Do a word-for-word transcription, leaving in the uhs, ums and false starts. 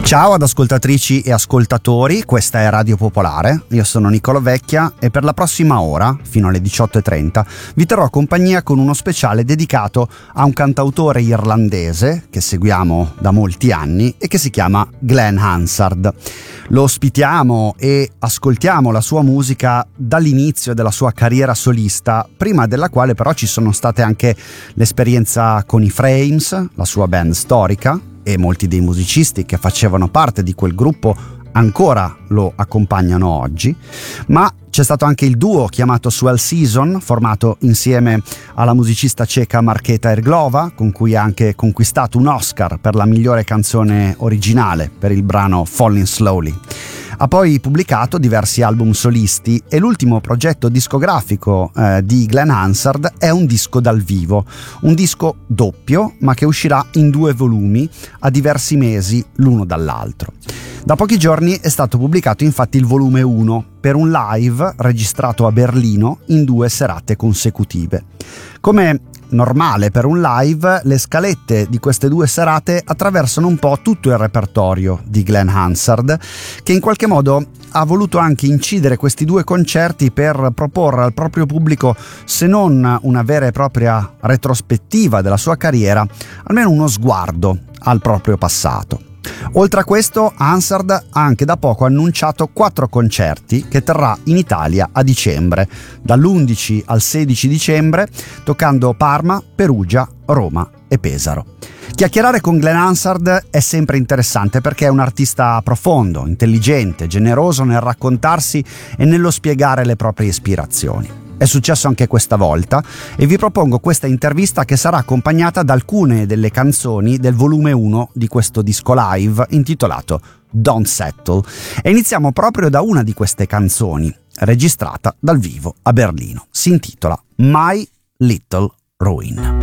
Ciao ad ascoltatrici e ascoltatori, questa è Radio Popolare, io sono Niccolo Vecchia e per la prossima ora, fino alle diciotto e trenta, vi terrò compagnia con uno speciale dedicato a un cantautore irlandese che seguiamo da molti anni e che si chiama Glenn Hansard. Lo ospitiamo e ascoltiamo la sua musica dall'inizio della sua carriera solista, prima della quale però ci sono state anche l'esperienza con i Frames, la sua band storica, e molti dei musicisti che facevano parte di quel gruppo ancora lo accompagnano oggi, ma c'è stato anche il duo chiamato Swell Season, formato insieme alla musicista ceca Markéta Irglova, con cui ha anche conquistato un Oscar per la migliore canzone originale per il brano Falling Slowly. Ha poi pubblicato diversi album solisti e l'ultimo progetto discografico eh, di Glenn Hansard è un disco dal vivo, un disco doppio ma che uscirà in due volumi a diversi mesi l'uno dall'altro. Da pochi giorni è stato pubblicato infatti il volume uno per un live registrato a Berlino in due serate consecutive. Come normale per un live, le scalette di queste due serate attraversano un po' tutto il repertorio di Glenn Hansard, che in qualche modo ha voluto anche incidere questi due concerti per proporre al proprio pubblico, se non una vera e propria retrospettiva della sua carriera, almeno uno sguardo al proprio passato. Oltre a questo, Hansard ha anche da poco annunciato quattro concerti che terrà in Italia a dicembre, dall'undici al sedici dicembre, toccando Parma, Perugia, Roma e Pesaro. Chiacchierare con Glenn Hansard è sempre interessante perché è un artista profondo, intelligente, generoso nel raccontarsi e nello spiegare le proprie ispirazioni. È successo anche questa volta e vi propongo questa intervista che sarà accompagnata da alcune delle canzoni del volume uno di questo disco live intitolato Don't Settle, e iniziamo proprio da una di queste canzoni registrata dal vivo a Berlino. Si intitola My Little Ruin.